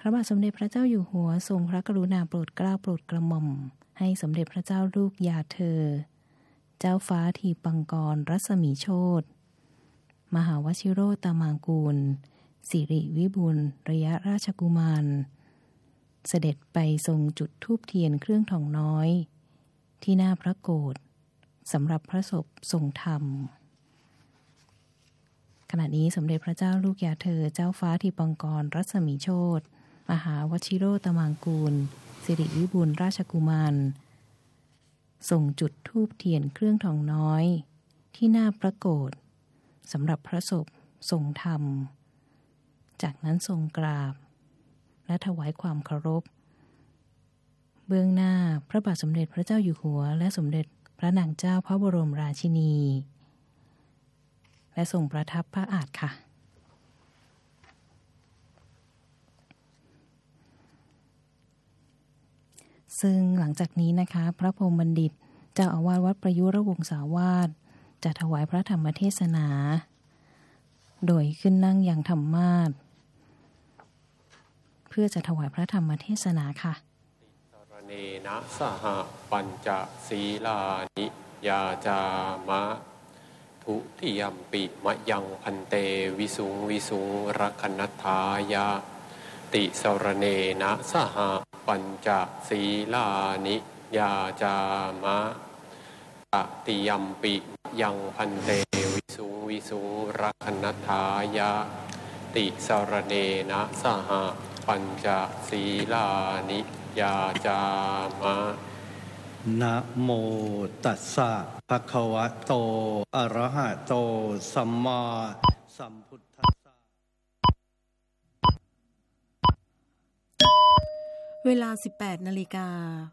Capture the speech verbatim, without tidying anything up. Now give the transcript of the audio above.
พระบาทสมเด็จพระเจ้าอยู่หัวทรงพระกรุณาโปรดเกล้าโปรดกระหม่อมให้สมเด็จพระเจ้าลูกยาเธอเจ้าฟ้าทีปังกรรัศมีโชติมหาวชิโรตามางกูลสิริวิบูลย์ระยะราชกุมารเสด็จไปทรงจุดธูปเทียนเครื่องทองน้อยที่หน้าพระโกฐสำหรับพระศพทรงธรรมขณะนี้สมเด็จพระเจ้าลูกยาเธอเจ้าฟ้าทีปังกรรัศมีโชติมหาวชิโรตมางกูลสิริวิบูลย์ราชกุมารส่งจุดธูปเทียนเครื่องทองน้อยที่หน้าพระโกฐสำหรับพระศพทรงธรรมจากนั้นทรงกราบและถวายความเคารพเบื้องหน้าพระบาทสมเด็จพระเจ้าอยู่หัวและสมเด็จพระนางเจ้าพระบรมราชินีและทรงประทับพระอาฏค่ะซึ่งหลังจากนี้นะคะพระพรหมบัณฑิตเจ้าอาวาสวัดประยุรวงศาวาสจะถวายพระธรรมเทศนาโดยขึ้นนั่งอย่างธรรมาสน์เพื่อจะถวายพระธรรมเทศนาค่ะสรเนนะสหปัญจศีลานิยาจามะทุติยัมปิมะยังพันเตวิสุงวิสุงรักนัฏฐายะติสรเนนะสหปัญจศีลานิยาจามะตติยัมปิยังพันเตวิสุงวิสุงรักนัฏฐายะติสรเนนะสหปัญจศีลานิยาจามะนะโมตัสสะภะคะวะโตอะระหะโตสัมมาสัมพุทธัสสะเวลา สิบแปดนาฬิกา